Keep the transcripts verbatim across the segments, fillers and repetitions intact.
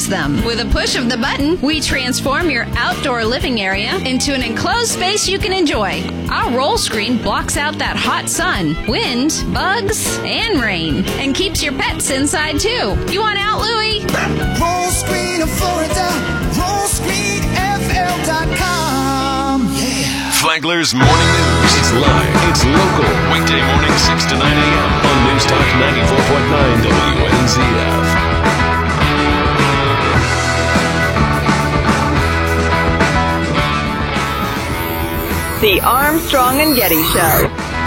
use them. With a push of the button, we transform your outdoor living area into an enclosed space you can enjoy. Our roll screen blocks out that hot sun, wind, bugs, and rain, and keeps your pets inside too. You want out, Louie? Roll Screen of Florida, roll screen f l dot com. Yeah. Flagler's Morning News. It's live. It's local. Weekday morning, six to nine a.m. on News Talk ninety-four point nine W N Z F. The Armstrong and Getty Show.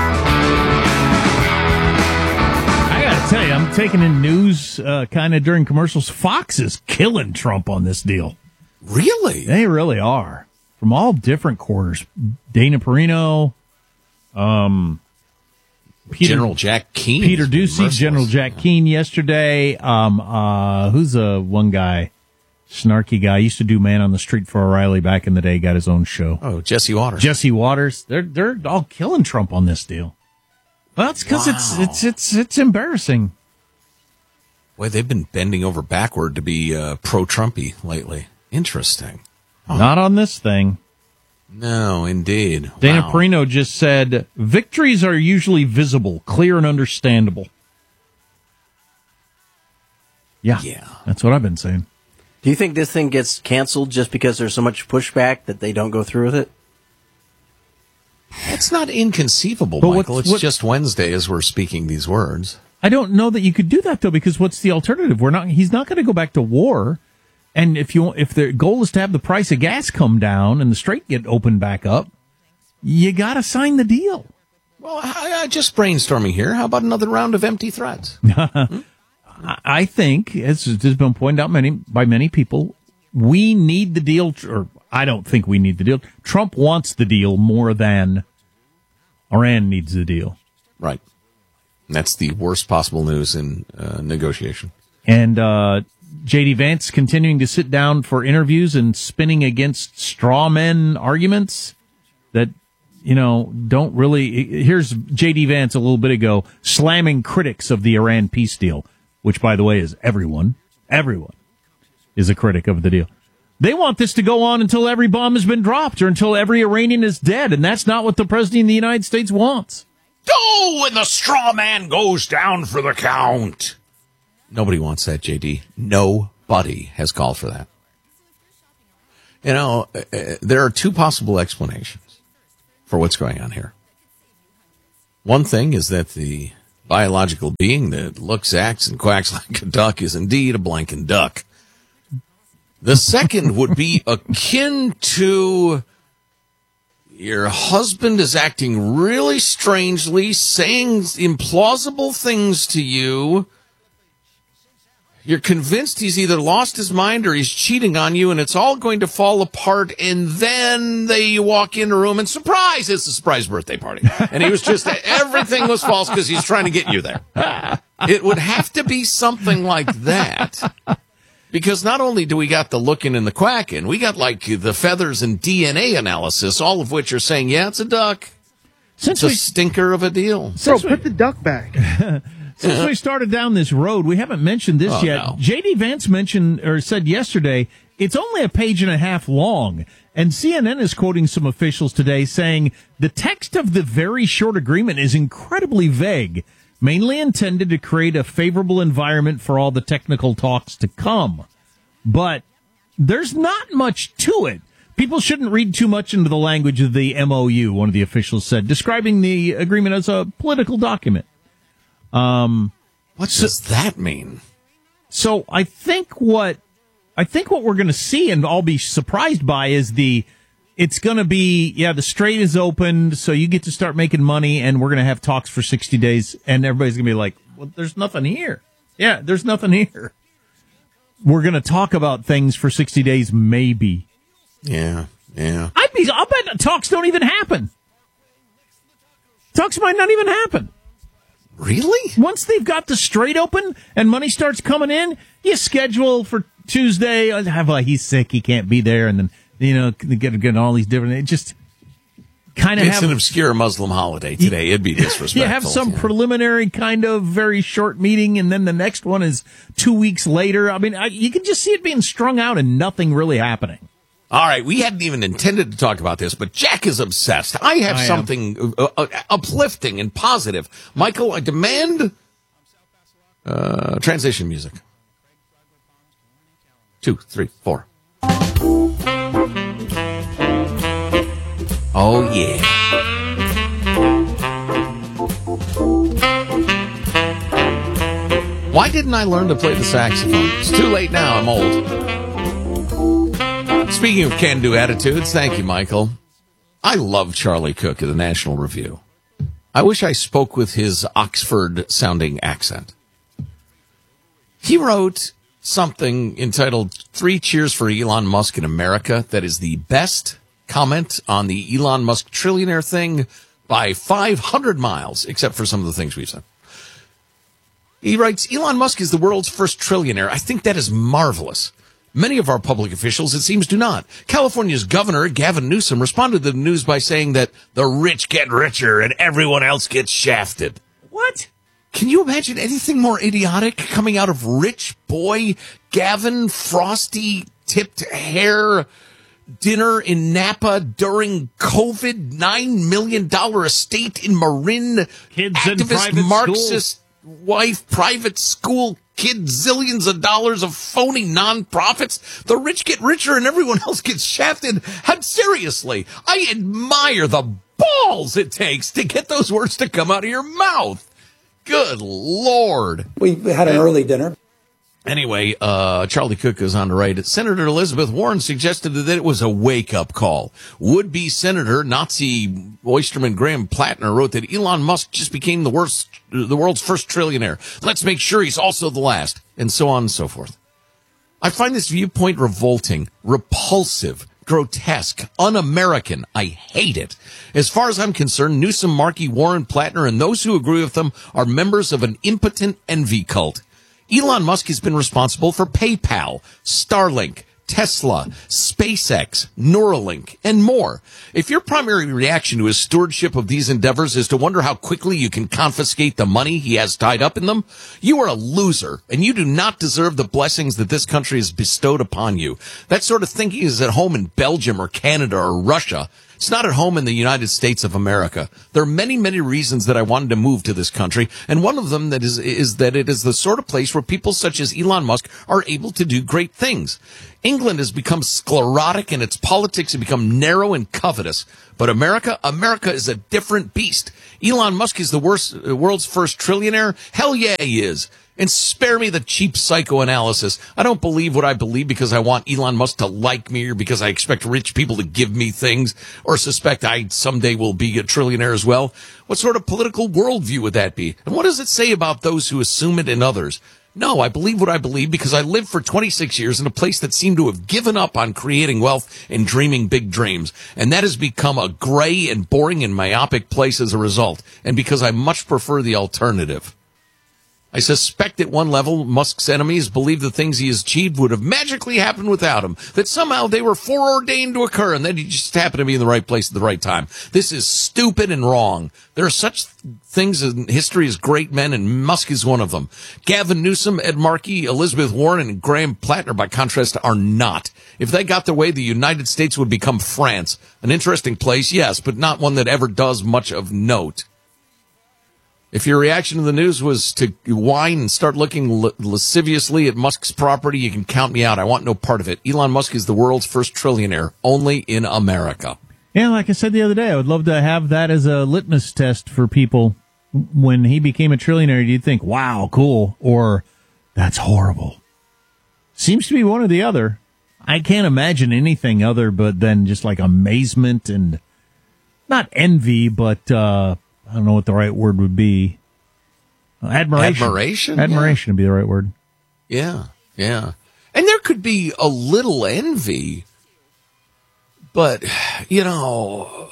I gotta tell you, I'm taking in news uh, kind of during commercials. Fox is killing Trump on this deal. Really? They really are. From all different quarters. Dana Perino, um, Peter, General Jack Keane. Peter Ducey, General Jack yeah. Keane yesterday. Um, uh, who's the one guy? Snarky guy. Used to do Man on the Street for O'Reilly back in the day. Got his own show. Oh, Jesse Waters. Jesse Waters. They're they're all killing Trump on this deal. Well, it's because wow. it's it's it's it's embarrassing. Boy, they've been bending over backward to be uh, pro-Trumpy lately. Interesting. Huh. Not on this thing. No, indeed. Dana wow. Perino just said, victories are usually visible, clear, and understandable. Yeah. Yeah. That's what I've been saying. Do you think this thing gets canceled just because there's so much pushback that they don't go through with it? It's not inconceivable, but Michael. It's what, just Wednesday as we're speaking these words. I don't know that you could do that, though, because what's the alternative? We're not. He's not going to go back to war. And if you if the goal is to have the price of gas come down and the strait get opened back up, you got to sign the deal. Well, I, I just brainstorming here. How about another round of empty threats? hmm? I think, as has been pointed out many by many people, we need the deal, or I don't think we need the deal. Trump wants the deal more than Iran needs the deal. Right. And that's the worst possible news in uh, negotiation. And uh, J D Vance continuing to sit down for interviews and spinning against straw men arguments that, you know, don't really. Here's J D Vance a little bit ago slamming critics of the Iran peace deal, which, by the way, is everyone. Everyone is a critic of the deal. They want this to go on until every bomb has been dropped or until every Iranian is dead, and that's not what the President of the United States wants. Oh, and the straw man goes down for the count. Nobody wants that, J D. Nobody has called for that. You know, uh, there are two possible explanations for what's going on here. One thing is that the biological being that looks, acts, and quacks like a duck is indeed a blanking duck. The second would be akin to your husband is acting really strangely, saying implausible things to you. You're convinced he's either lost his mind or he's cheating on you, and it's all going to fall apart, and then they you walk in a room, and surprise, it's a surprise birthday party. And he was just, everything was false because he's trying to get you there. It would have to be something like that. Because not only do we got the looking and the quacking, we got like the feathers and D N A analysis, all of which are saying, yeah, it's a duck. Since it's a we, stinker of a deal. Bro, put the duck back. Since we started down this road, we haven't mentioned this oh, yet. No. J D Vance mentioned or said yesterday it's only a page and a half long. And C N N is quoting some officials today saying the text of the very short agreement is incredibly vague, mainly intended to create a favorable environment for all the technical talks to come. But there's not much to it. People shouldn't read too much into the language of the M O U, one of the officials said, describing the agreement as a political document. Um, what does so, that mean? So I think what I think what we're going to see, and I'll be surprised by, is the it's going to be yeah the strait is opened, so you get to start making money, and we're going to have talks for sixty days, and everybody's going to be like, well, there's nothing here. Yeah, there's nothing here. We're going to talk about things for sixty days, maybe. Yeah, yeah. I'd be. I'll bet talks don't even happen. Talks might not even happen. Really? Once they've got the strait open and money starts coming in, you schedule for Tuesday. Have like he's sick, he can't be there, and then you know get get all these different. It just kind of It's have an obscure Muslim holiday today. It'd be disrespectful. you have some yeah. preliminary kind of very short meeting, and then the next one is two weeks later. I mean, I, you can just see it being strung out and nothing really happening. All right, we hadn't even intended to talk about this, but Jack is obsessed. I have I am. something uh, uh, uplifting and positive. Michael, I demand uh, transition music. Two, three, four. Oh, yeah. Why didn't I learn to play the saxophone? It's too late now. I'm old. Speaking of can-do attitudes, thank you, Michael. I love Charlie Cook of the National Review. I wish I spoke with his Oxford-sounding accent. He wrote something entitled Three Cheers for Elon Musk in America that is the best comment on the Elon Musk trillionaire thing by five hundred miles, except for some of the things we've said. He writes, Elon Musk is the world's first trillionaire. I think that is marvelous. Many of our public officials, it seems, do not. California's governor, Gavin Newsom, responded to the news by saying that the rich get richer and everyone else gets shafted. What? Can you imagine anything more idiotic coming out of rich boy Gavin Frosty tipped hair dinner in Napa during COVID, nine million dollars estate in Marin, Kids in activist private Marxist wife, private school, kids, zillions of dollars of phony nonprofits. The rich get richer and everyone else gets shafted. And seriously, I admire the balls it takes to get those words to come out of your mouth. Good Lord. We had an early dinner. Anyway, uh, Charlie Cook goes on to write, Senator Elizabeth Warren suggested that it was a wake-up call. Would-be Senator Nazi oysterman Graham Plattner wrote that Elon Musk just became the worst, the world's first trillionaire. Let's make sure he's also the last, and so on and so forth. I find this viewpoint revolting, repulsive, grotesque, un-American. I hate it. As far as I'm concerned, Newsom, Markey, Warren, Plattner, and those who agree with them are members of an impotent envy cult. Elon Musk has been responsible for PayPal, Starlink, Tesla, SpaceX, Neuralink, and more. If your primary reaction to his stewardship of these endeavors is to wonder how quickly you can confiscate the money he has tied up in them, you are a loser, and you do not deserve the blessings that this country has bestowed upon you. That sort of thinking is at home in Belgium or Canada or Russia. It's not at home in the United States of America. There are many, many reasons that I wanted to move to this country, and one of them that is is that it is the sort of place where people such as Elon Musk are able to do great things. England has become sclerotic and its politics have become narrow and covetous. But America, America is a different beast. Elon Musk is the worst, uh, world's first trillionaire. Hell yeah, he is. And spare me the cheap psychoanalysis. I don't believe what I believe because I want Elon Musk to like me or because I expect rich people to give me things or suspect I someday will be a trillionaire as well. What sort of political worldview would that be? And what does it say about those who assume it in others? No, I believe what I believe because I lived for twenty-six years in a place that seemed to have given up on creating wealth and dreaming big dreams. And that has become a gray and boring and myopic place as a result. And because I much prefer the alternative. I suspect at one level, Musk's enemies believe the things he has achieved would have magically happened without him, that somehow they were foreordained to occur and that he just happened to be in the right place at the right time. This is stupid and wrong. There are such things in history as great men, and Musk is one of them. Gavin Newsom, Ed Markey, Elizabeth Warren, and Graham Plattner, by contrast, are not. If they got their way, the United States would become France. An interesting place, yes, but not one that ever does much of note. If your reaction to the news was to whine and start looking lasciviously at Musk's property, you can count me out. I want no part of it. Elon Musk is the world's first trillionaire, only in America. Yeah, like I said the other day, I would love to have that as a litmus test for people. When he became a trillionaire, you'd think, wow, cool, or that's horrible. Seems to be one or the other. I can't imagine anything other but than just like amazement and not envy, but uh I don't know what the right word would be. Uh, admiration. Admiration? Admiration Yeah. would be the right word. Yeah, yeah. And there could be a little envy, but, you know,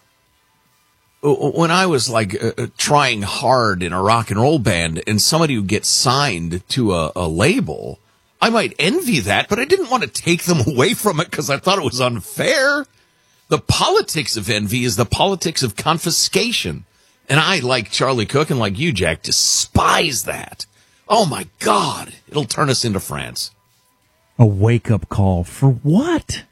when I was like uh, trying hard in a rock and roll band and somebody would get signed to a, a label, I might envy that, but I didn't want to take them away from it because I thought it was unfair. The politics of envy is the politics of confiscation. And I, like Charlie Cook and like you, Jack, despise that. Oh, my God. It'll turn us into France. A wake-up call for what?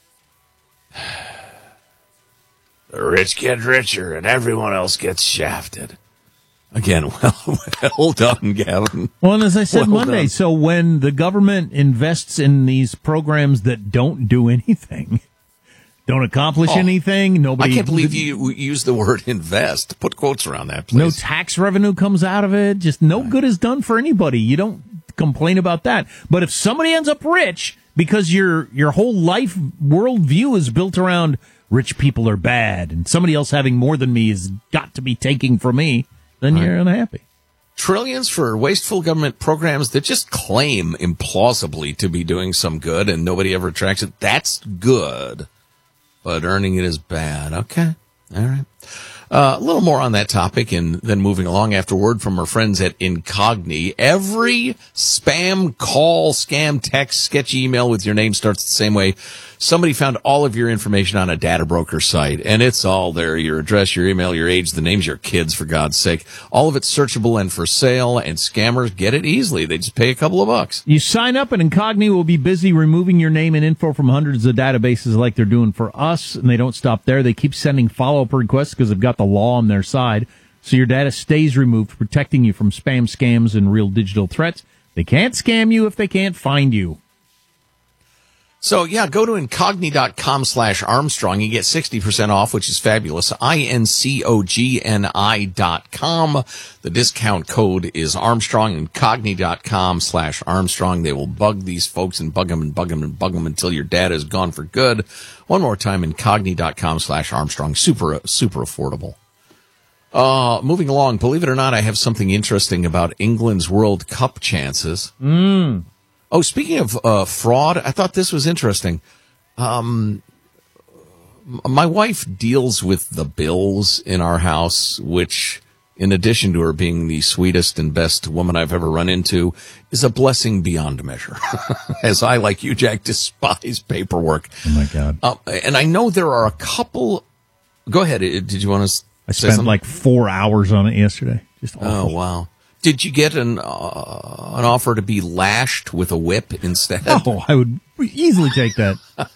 The rich get richer and everyone else gets shafted. Again, well, well done, Gavin. Well, and as I said Well Monday, done. so when the government invests in these programs that don't do anything, don't accomplish Oh, anything, nobody... I can't believe you used the word invest. Put quotes around that, please. No tax revenue comes out of it. Just no good is done for anybody. You don't complain about that. But if somebody ends up rich because your your whole life worldview is built around rich people are bad and somebody else having more than me has got to be taking from me, then you're unhappy. Trillions for wasteful government programs that just claim implausibly to be doing some good and nobody ever tracks it. That's good, but earning it is bad. Okay. All right. Uh, a little more on that topic and then moving along after word from our friends at Incogni. Every spam call, scam, text, sketchy email with your name starts the same way. Somebody found all of your information on a data broker site, and it's all there. Your address, your email, your age, the names of your kids, for God's sake. All of it's searchable and for sale, and scammers get it easily. They just pay a couple of bucks. You sign up and Incogni will be busy removing your name and info from hundreds of databases like they're doing for us, and they don't stop there. They keep sending follow-up requests because they've got the law on their side, so your data stays removed, protecting you from spam, scams, and real digital threats. They can't scam you if they can't find you. So, yeah, go to incogni.com slash Armstrong. You get sixty percent off, which is fabulous. I N C O G N I dot com. The discount code is Armstrong. Incogni.com slash Armstrong. They will bug these folks and bug them and bug them and bug them until your data is gone for good. One more time, incogni.com slash Armstrong. Super, super affordable. Uh, moving along, believe it or not, I have something interesting about England's World Cup chances. Mm. Oh, speaking of uh, fraud, I thought this was interesting. Um, my wife deals with the bills in our house, which, in addition to her being the sweetest and best woman I've ever run into, is a blessing beyond measure. As I, like you, Jack, despise paperwork. Oh, my God. Uh, and I know there are a couple... Go ahead. Did you want to I spent like four hours on it yesterday. Just awful. Oh, wow. Did you get an uh, an offer to be lashed with a whip instead? Oh, I would easily take that.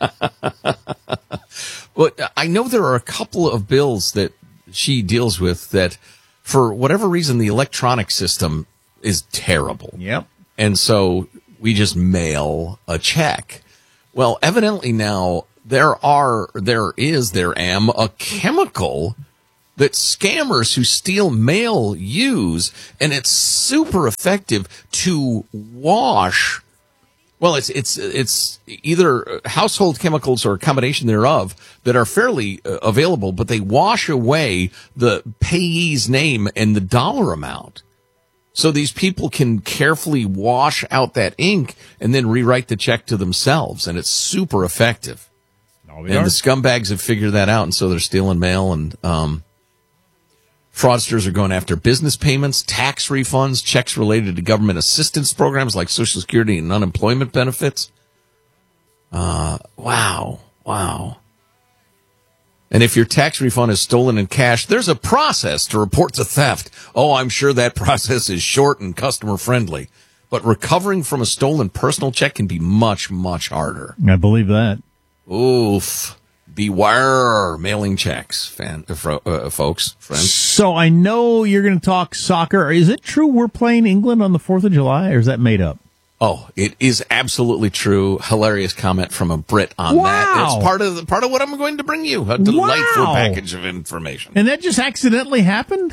But I know there are a couple of bills that she deals with that, for whatever reason, the electronic system is terrible. Yep. And so we just mail a check. Well, evidently now there are, there is, there am a chemical that scammers who steal mail use, and it's super effective to wash. Well, it's it's it's either household chemicals or a combination thereof that are fairly uh, available, but they wash away the payee's name and the dollar amount. So these people can carefully wash out that ink and then rewrite the check to themselves, and it's super effective. No, and the scumbags have figured that out, and so they're stealing mail, and um fraudsters are going after business payments, tax refunds, checks related to government assistance programs like Social Security and unemployment benefits. Uh, wow. Wow. And if your tax refund is stolen in cash, there's a process to report the theft. Oh, I'm sure that process is short and customer friendly. But recovering from a stolen personal check can be much, much harder. I believe that. Oof. Beware mailing checks, fan, uh, uh, folks, friends. So I know you're going to talk soccer. Is it true we're playing England on the fourth of July, or is that made up? Oh, it is absolutely true. Hilarious comment from a Brit on Wow. that. It's part of the, part of what I'm going to bring you. A delightful Wow. package of information. And that just accidentally happened?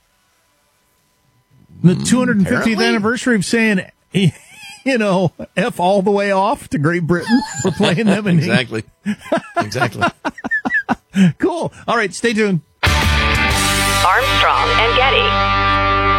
The two hundred fiftieth apparently. anniversary of saying, you know, F all the way off to Great Britain for playing them in Exactly. Exactly. Cool. All right, stay tuned. Armstrong and Getty.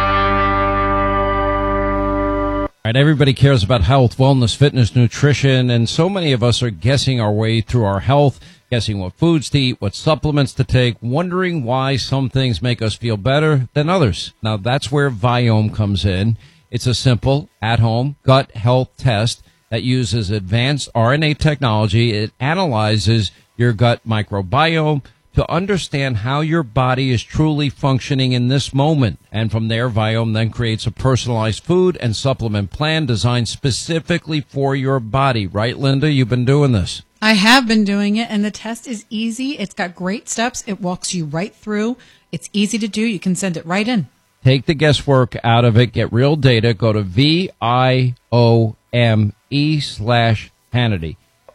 Right, everybody cares about health, wellness, fitness, nutrition, and so many of us are guessing our way through our health, guessing what foods to eat, what supplements to take, wondering why some things make us feel better than others. Now, that's where Viome comes in. It's a simple, at-home gut health test that uses advanced R N A technology. It analyzes your gut microbiome, to understand how your body is truly functioning in this moment. And from there, Viome then creates a personalized food and supplement plan designed specifically for your body. Right, Linda? You've been doing this. I have been doing it, and the test is easy. It's got great steps. It walks you right through. It's easy to do. You can send it right in. Take the guesswork out of it. Get real data. Go to V I O M E slash Hannity.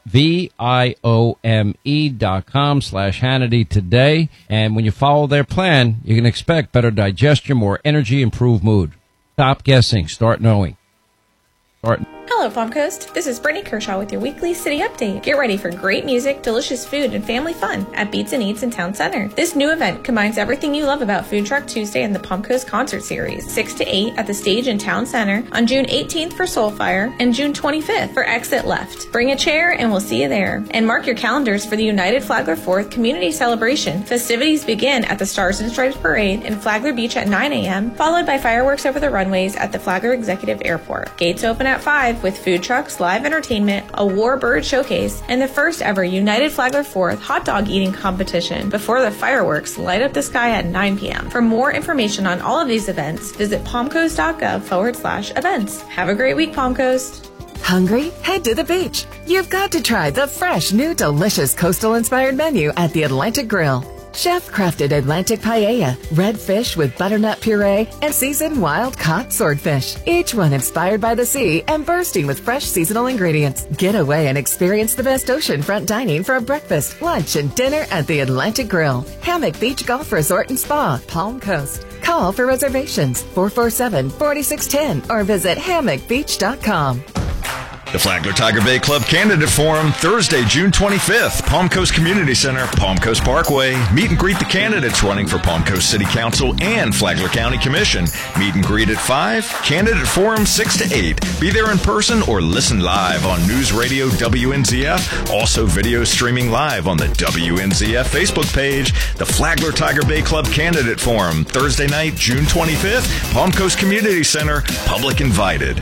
V I O M E dot com slash Hannity today. And when you follow their plan, you can expect better digestion, more energy, improved mood. Stop guessing. Start knowing. Start. Hello, Palm Coast. This is Brittany Kershaw with your weekly city update. Get ready for great music, delicious food, and family fun at Beats and Eats in Town Center. This new event combines everything you love about Food Truck Tuesday and the Palm Coast Concert Series, six to eight at the stage in Town Center on June eighteenth for Soulfire and June twenty-fifth for Exit Left. Bring a chair and we'll see you there. And mark your calendars for the United Flagler fourth Community Celebration. Festivities begin at the Stars and Stripes Parade in Flagler Beach at nine a.m., followed by fireworks over the runways at the Flagler Executive Airport. Gates open at five with food trucks, live entertainment, a warbird showcase, and the first ever United Flagler fourth hot dog eating competition before the fireworks light up the sky at nine p.m. For more information on all of these events, visit palmcoast.gov forward slash events. Have a great week, Palm Coast. Hungry? Head to the beach. You've got to try the fresh, new, delicious coastal-inspired menu at the Atlantic Grill. Chef-crafted Atlantic paella, red fish with butternut puree, and seasoned wild-caught swordfish. Each one inspired by the sea and bursting with fresh seasonal ingredients. Get away and experience the best oceanfront dining for a breakfast, lunch, and dinner at the Atlantic Grill. Hammock Beach Golf Resort and Spa, Palm Coast. Call for reservations, four four seven, four six one zero, or visit hammock beach dot com. The Flagler Tiger Bay Club Candidate Forum, Thursday, June twenty-fifth, Palm Coast Community Center, Palm Coast Parkway. Meet and greet the candidates running for Palm Coast City Council and Flagler County Commission. Meet and greet at five, Candidate Forum six to eight. Be there in person or listen live on News Radio W N Z F. Also video streaming live on the W N Z F Facebook page. The Flagler Tiger Bay Club Candidate Forum, Thursday night, June twenty-fifth, Palm Coast Community Center, public invited.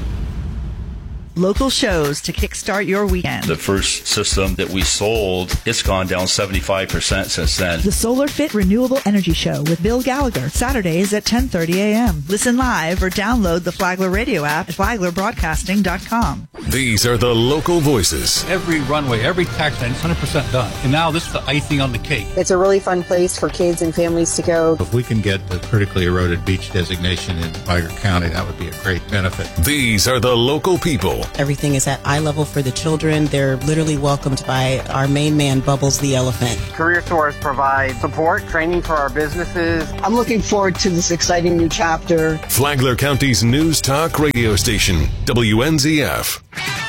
Local shows to kickstart your weekend. The first system that we sold, it's gone down seventy-five percent since then. The Solar Fit Renewable Energy Show with Bill Gallagher, Saturdays at ten thirty a.m. Listen live or download the Flagler Radio app at flagler broadcasting dot com. These are the local voices. Every runway, every tax line is one hundred percent done. And now this is the icing on the cake. It's a really fun place for kids and families to go. If we can get the critically eroded beach designation in Flagler County, that would be a great benefit. These are the local people. Everything is at eye level for the children. They're literally welcomed by our main man, Bubbles the elephant. Career Source provides support, training for our businesses. I'm looking forward to this exciting new chapter. Flagler County's News Talk radio station, W N Z F.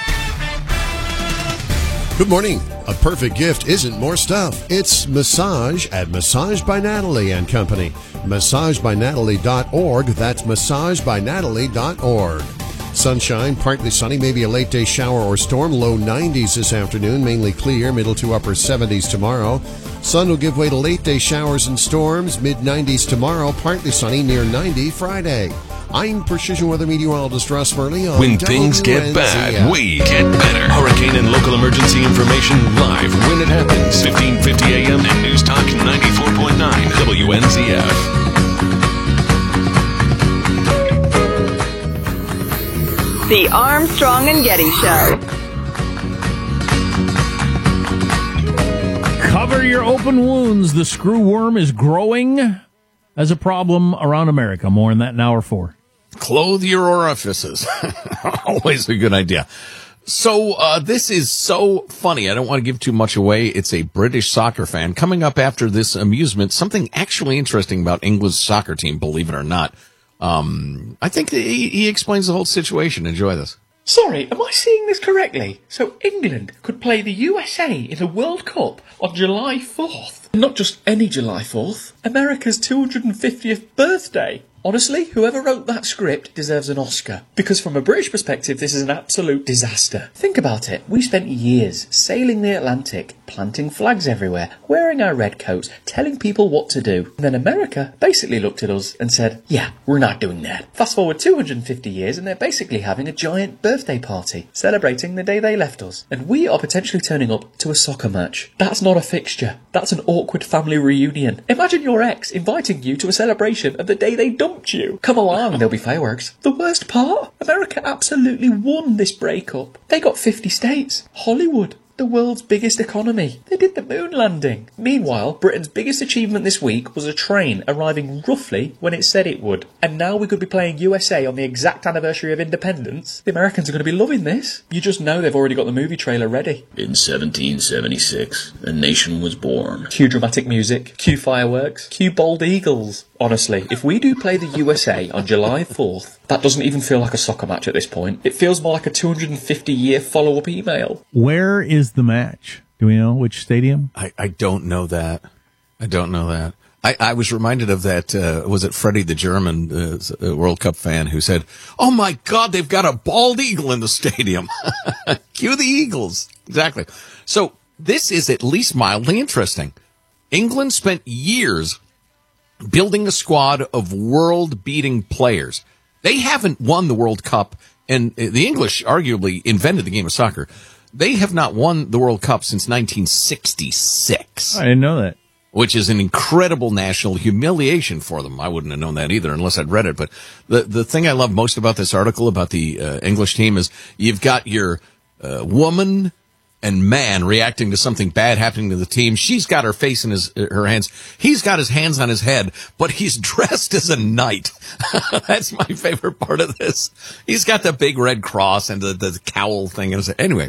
Good morning. A perfect gift isn't more stuff. It's massage at Massage by Natalie and Company. massage by natalie dot org. That's massage by natalie dot org. Sunshine, partly sunny, maybe a late day shower or storm. Low nineties this afternoon, mainly clear, middle to upper seventies tomorrow. Sun will give way to late day showers and storms, mid nineties tomorrow, partly sunny, near ninety Friday. I'm Precision Weather Meteorologist Russ Murley on When things get bad, we get better. Hurricane and local emergency information live when it happens. fifteen fifty a.m. and News Talk ninety-four point nine W N Z F. The Armstrong and Getty Show. Cover your open wounds. The screw worm is growing as a problem around America. More on that in hour four. Clothe your orifices. Always a good idea. So uh, this is so funny. I don't want to give too much away. It's a British soccer fan. Coming up after this amusement, something actually interesting about England's soccer team, believe it or not. Um, I think he, he explains the whole situation. Enjoy this. Sorry, am I seeing this correctly? So England could play the U S A in the World Cup on July fourth. Not just any July fourth, America's two hundred fiftieth birthday. Honestly, whoever wrote that script deserves an Oscar. Because from a British perspective, this is an absolute disaster. Think about it. We spent years sailing the Atlantic, planting flags everywhere, wearing our red coats, telling people what to do. And then America basically looked at us and said, yeah, we're not doing that. Fast forward two hundred fifty years and they're basically having a giant birthday party, celebrating the day they left us. And we are potentially turning up to a soccer match. That's not a fixture. That's an awkward family reunion. Imagine your ex inviting you to a celebration of the day they dumped you. Come along, there'll be fireworks. The worst part? America absolutely won this breakup. They got fifty states. Hollywood, the world's biggest economy. They did the moon landing. Meanwhile, Britain's biggest achievement this week was a train arriving roughly when it said it would. And now we could be playing U S A on the exact anniversary of independence. The Americans are going to be loving this. You just know they've already got the movie trailer ready. In seventeen seventy-six, a nation was born. Cue dramatic music, cue fireworks, cue bold eagles. Honestly, if we do play the U S A on July fourth, that doesn't even feel like a soccer match at this point. It feels more like a two hundred fifty year follow-up email. Where is the match? Do we know which stadium? I, I don't know that. I don't know that. I, I was reminded of that, uh, was it Freddie the German uh, World Cup fan who said, oh my God, they've got a bald eagle in the stadium. Cue the Eagles. Exactly. So this is at least mildly interesting. England spent years building a squad of world-beating players. They haven't won the World Cup, and the English arguably invented the game of soccer. They have not won the World Cup since nineteen sixty-six. I didn't know that. Which is an incredible national humiliation for them. I wouldn't have known that either unless I'd read it. But the, the thing I love most about this article about the uh, English team is you've got your uh, woman and man reacting to something bad happening to the team. She's got her face in his her hands. He's got his hands on his head, but he's dressed as a knight. That's my favorite part of this. He's got the big red cross and the, the cowl thing. Anyway,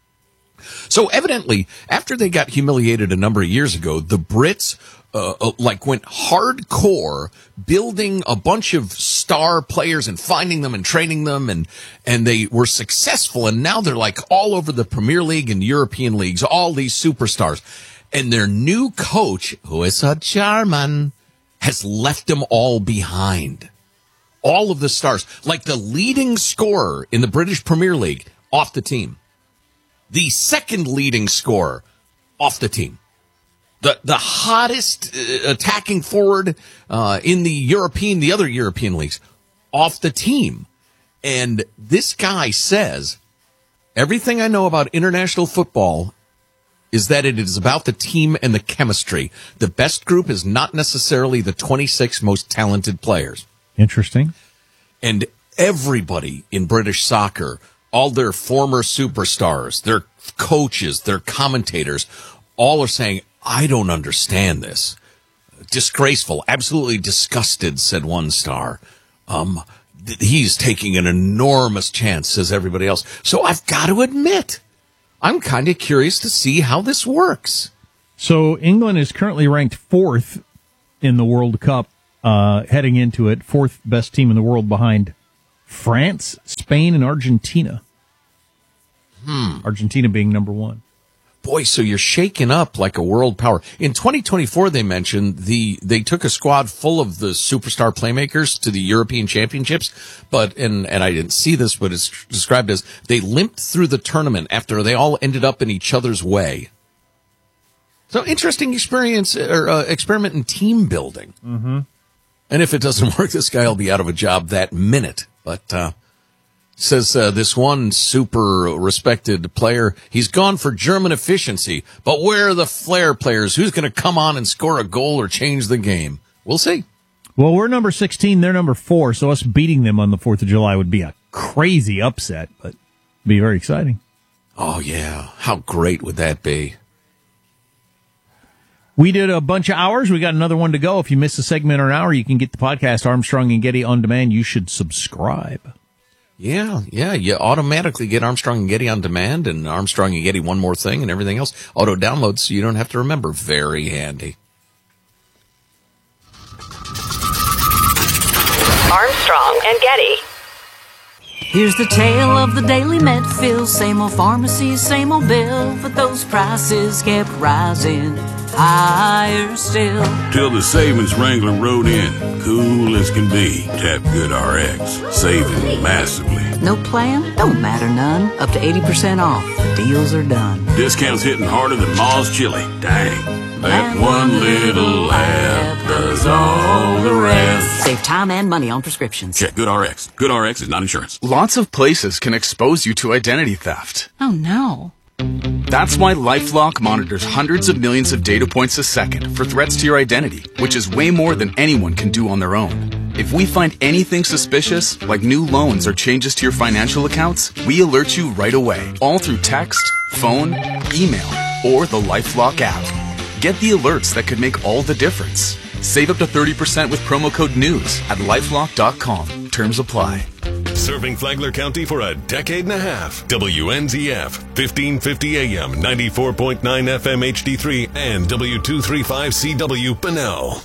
so evidently, after they got humiliated a number of years ago, the Brits uh, uh, like went hardcore building a bunch of star players and finding them and training them, and and they were successful, and now they're like all over the Premier League and European leagues, all these superstars. And their new coach, who is a German, has left them all behind. All of the stars, like the leading scorer in the British Premier League, off the team. The second leading scorer, off the team. The the hottest uh, attacking forward uh, in the European, the other European leagues, off the team. And this guy says, everything I know about international football is that it is about the team and the chemistry. The best group is not necessarily the twenty-six most talented players. Interesting. And everybody in British soccer, all their former superstars, their coaches, their commentators, all are saying, I don't understand this. Disgraceful, absolutely disgusted, said one star. Um, th- he's taking an enormous chance, says everybody else. So I've got to admit, I'm kind of curious to see how this works. So England is currently ranked fourth in the World Cup, uh, heading into it, fourth best team in the world behind France, Spain, and Argentina. Hmm. Argentina being number one. Boy, so you're shaking up like a world power. In twenty twenty-four, they mentioned the they took a squad full of the superstar playmakers to the European Championships, but and and I didn't see this, but it's described as they limped through the tournament after they all ended up in each other's way. So interesting experience or uh, experiment in team building. Mm-hmm. And if it doesn't work, this guy will be out of a job that minute. But uh says uh, this one super respected player, he's gone for German efficiency, but where are the flair players? Who's going to come on and score a goal or change the game? We'll see. Well, we're number sixteen, they're number four, so us beating them on the fourth of July would be a crazy upset, but it'd be very exciting. Oh, yeah. How great would that be? We did a bunch of hours. We got another one to go. If you missed a segment or an hour, you can get the podcast Armstrong and Getty on demand. You should subscribe. Yeah, yeah, you automatically get Armstrong and Getty on demand and Armstrong and Getty One More Thing and everything else. Auto downloads so you don't have to remember. Very handy. Armstrong and Getty. Here's the tale of the Daily Medfield. Same old pharmacy, same old bill, but those prices kept rising. higher still. Till the savings Wrangler rode in, cool as can be. Tap GoodRx, saving massively. No plan? Don't matter none. Up to eighty percent off. The deals are done. Discounts hitting harder than Ma's chili. Dang. That one little app does all the rest. Save time and money on prescriptions. Check GoodRx. GoodRx is not insurance. Lots of places can expose you to identity theft. Oh, no. That's why LifeLock monitors hundreds of millions of data points a second for threats to your identity, which is way more than anyone can do on their own. If we find anything suspicious, like new loans or changes to your financial accounts, we alert you right away, all through text, phone, email, or the LifeLock app. Get the alerts that could make all the difference. Save up to thirty percent with promo code NEWS at lifelock dot com. Terms apply. Serving Flagler County for a decade and a half. W N Z F, fifteen fifty A M, ninety-four point nine F M H D three, and W two thirty-five C W Bunnell.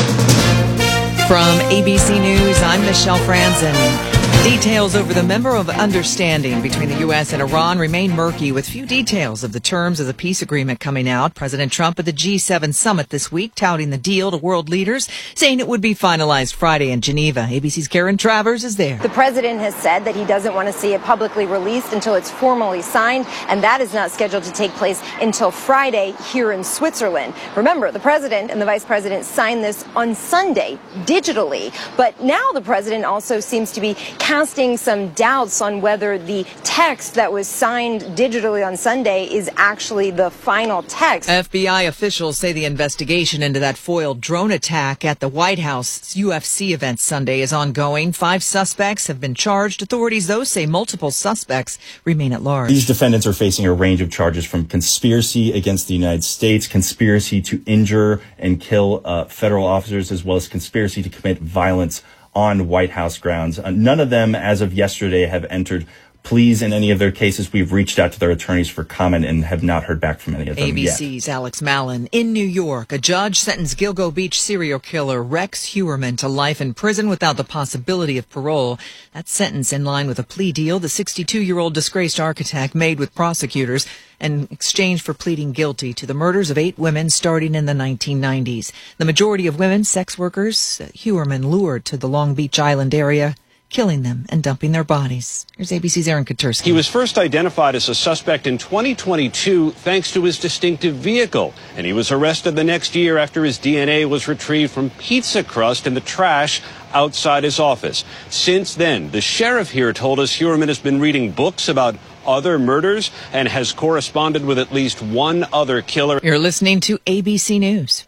From A B C News, I'm Michelle Franzen. Details over the Memorandum of Understanding between the U S and Iran remain murky, with few details of the terms of the peace agreement coming out. President Trump at the G seven summit this week touting the deal to world leaders, saying it would be finalized Friday in Geneva. A B C's Karen Travers is there. The president has said that he doesn't want to see it publicly released until it's formally signed, and that is not scheduled to take place until Friday here in Switzerland. Remember, the president and the vice president signed this on Sunday digitally, but now the president also seems to be casting some doubts on whether the text that was signed digitally on Sunday is actually the final text. F B I officials say the investigation into that foiled drone attack at the White House U F C event Sunday is ongoing. Five suspects have been charged. Authorities, though, say multiple suspects remain at large. These defendants are facing a range of charges from conspiracy against the United States, conspiracy to injure and kill uh, federal officers, as well as conspiracy to commit violence on White House grounds. Uh, none of them, as of yesterday, have entered pleas in any of their cases. We've reached out to their attorneys for comment and have not heard back from any of them A B C's yet. Alex Mallon. In New York, a judge sentenced Gilgo Beach serial killer Rex Heuermann to life in prison without the possibility of parole. That sentence in line with a plea deal the sixty-two-year-old disgraced architect made with prosecutors in exchange for pleading guilty to the murders of eight women starting in the nineteen nineties. The majority of women, sex workers, Heuermann lured to the Long Beach Island area, killing them and dumping their bodies. Here's A B C's Aaron Katursky. He was first identified as a suspect in twenty twenty-two thanks to his distinctive vehicle, and he was arrested the next year after his D N A was retrieved from pizza crust in the trash outside his office. Since then, the sheriff here told us Heuermann has been reading books about other murders and has corresponded with at least one other killer. You're listening to A B C News.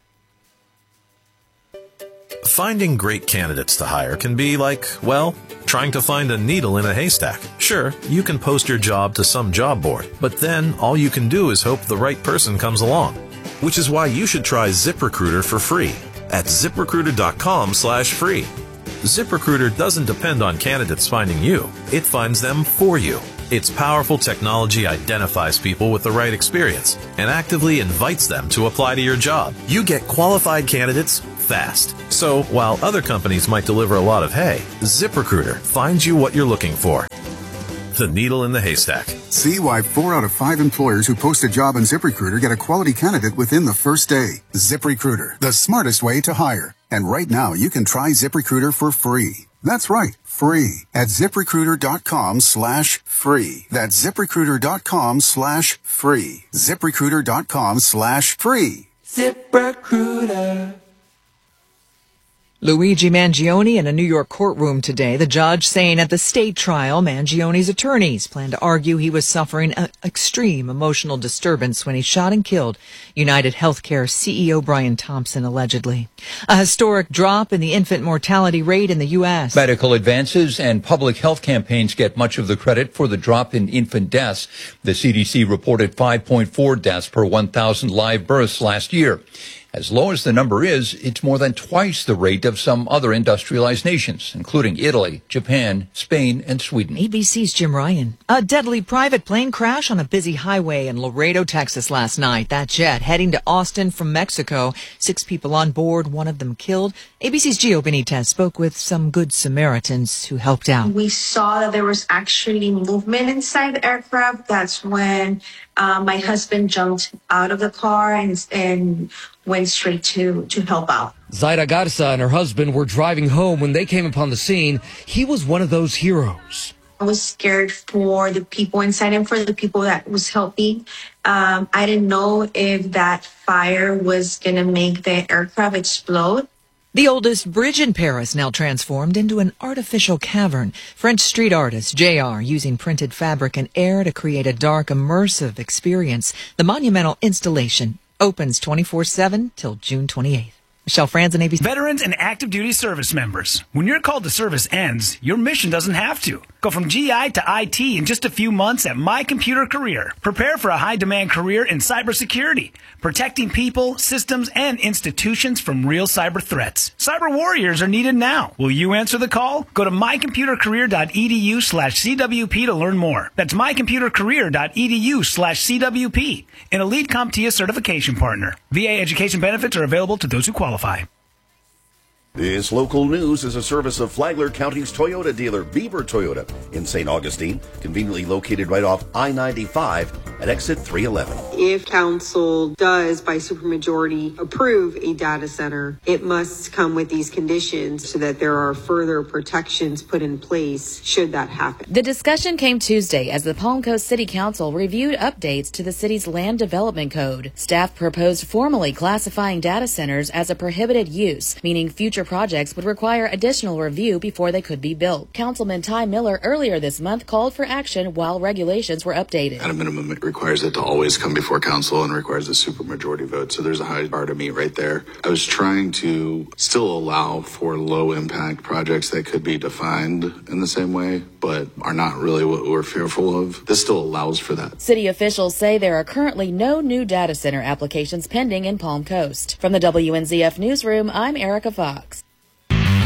Finding great candidates to hire can be like, well, trying to find a needle in a haystack. Sure, you can post your job to some job board, but then all you can do is hope the right person comes along. Which is why you should try ZipRecruiter for free at ZipRecruiter.com slash free. ZipRecruiter doesn't depend on candidates finding you. It finds them for you. Its powerful technology identifies people with the right experience and actively invites them to apply to your job. You get qualified candidates fast. So while other companies might deliver a lot of hay, ZipRecruiter finds you what you're looking for. The needle in the haystack. See why four out of five employers who post a job on ZipRecruiter get a quality candidate within the first day. ZipRecruiter, the smartest way to hire. And right now, you can try ZipRecruiter for free. That's right, free at ZipRecruiter.com slash free. That's ZipRecruiter.com slash free. ZipRecruiter.com slash free. ZipRecruiter. Luigi Mangione in a New York courtroom today. The judge saying at the state trial, Mangione's attorneys plan to argue he was suffering an extreme emotional disturbance when he shot and killed United Healthcare C E O Brian Thompson, allegedly. A historic drop in the infant mortality rate in the U S. Medical advances and public health campaigns get much of the credit for the drop in infant deaths. The C D C reported five point four deaths per one thousand live births last year. As low as the number is, it's more than twice the rate of some other industrialized nations, including Italy, Japan, Spain, and Sweden. A B C's Jim Ryan. A deadly private plane crash on a busy highway in Laredo, Texas last night. That jet heading to Austin from Mexico. Six people on board, one of them killed. A B C's Gio Benitez spoke with some good Samaritans who helped out. We saw that there was actually movement inside the aircraft. That's when uh, my husband jumped out of the car and, and went straight to, to help out. Zaira Garza and her husband were driving home when they came upon the scene. He was one of those heroes. I was scared for the people inside and for the people that was helping. Um, I didn't know if that fire was going to make the aircraft explode. The oldest bridge in Paris now transformed into an artificial cavern. French street artist J R using printed fabric and air to create a dark, immersive experience. The monumental installation opens twenty-four seven till June twenty-eighth. Michelle Franzen, A B C. Veterans and active duty service members. When your call to service ends, your mission doesn't have to. Go from G I to I T in just a few months at My Computer Career. Prepare for a high-demand career in cybersecurity, protecting people, systems, and institutions from real cyber threats. Cyber warriors are needed now. Will you answer the call? Go to mycomputercareer.edu slash CWP to learn more. That's mycomputercareer.edu slash CWP. An Elite CompTIA certification partner. V A education benefits are available to those who qualify. This local news is a service of Flagler County's Toyota dealer, Beaver Toyota, in Saint Augustine, conveniently located right off I ninety-five at exit three eleven. If council does, by supermajority, approve a data center, it must come with these conditions so that there are further protections put in place should that happen. The discussion came Tuesday as the Palm Coast City Council reviewed updates to the city's land development code. Staff proposed formally classifying data centers as a prohibited use, meaning future projects would require additional review before they could be built. Councilman Ty Miller earlier this month called for action while regulations were updated. At a minimum, it requires it to always come before council and requires a supermajority vote. So there's a high bar to meet right there. I was trying to still allow for low impact projects that could be defined in the same way, but are not really what we're fearful of. This still allows for that. City officials say there are currently no new data center applications pending in Palm Coast. From the W N Z F Newsroom, I'm Erica Fox.